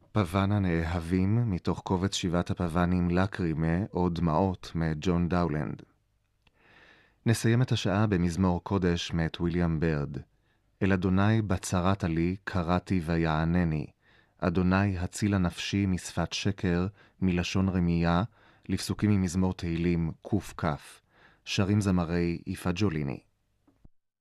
פוון הנאהבים, מתוך קובץ שבעת הפוונים לקרימה או דמעות מג'ון דאולנד. נסיים את השעה במזמור קודש מאת ויליאם ברד. אל אדוני בצרת לי קראתי ויענני. אדוני הצילה נפשי משפת שקר, מלשון רמייה, לפסוקים ממזמור תהילים קוף כף. שרים זמרי יפה ג'וליני.